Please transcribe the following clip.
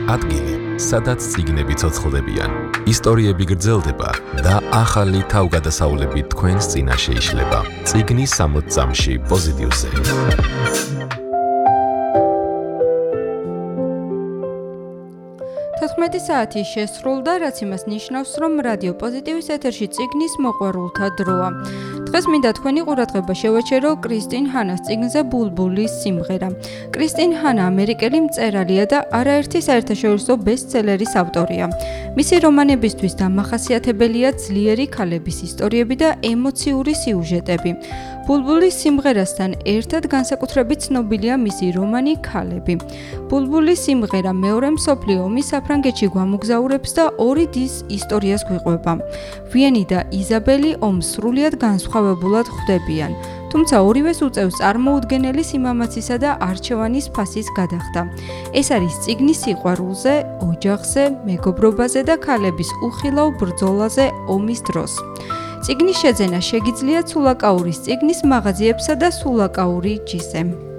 ადგილი, სადაც წიგნები ცოცხლდებიან, ისტორიები გრძელდება და ახალი თავგადასავლები თქვენს წინაშე იშლება. წიგნის 60 წამში პოზიტივზე. 14 საათი შესრულდა, რაც იმას ნიშნავს, რომ რადიო პოზიტივის ეთერში წიგნის მოყვარულთა დროა. დღეს მინდა თქვენი ყურადღება შევეჩერო კრისტინ ჰანას წიგნზე ბულბულის სიმღერა. კრისტინ ჰანა ამერიკელი მწერალია და არაერთი საერთაშორისო ბესტსელერის ავტორია. მისი რომანებისთვის დამახასიათებელია ძლიერი ქალების ისტორიები და ემოციური სიუჟეტები. ბულბულის სიმღერასთან ერთად განსაკუთრებით ცნობილია მისი რომანი ქალები. ბულბულის სიმღერა მეორე მსოფლიო ომის საფრანგეთში გვამოგზაურებს და ორი დის ისტორიას გვიყვება. ვიენი და იზაბელი ომს სრულიად განსხვავებულად ხვდებიან, თუმცა ორივეს უწევს წარმოუდგენელი სიმამაცისა და არჩევანის ფასის გადახდა. ეს არის წიგნის სიყვარულზე, ოჯახზე, მეგობრობაზე და ქალების უხილავ ბრძოლაზე ომის დროს. წიგნის შეძენა შეგიძლიათ სულაკაურის წიგნის მაღაზიებსა და სულაკაური ჯიზე.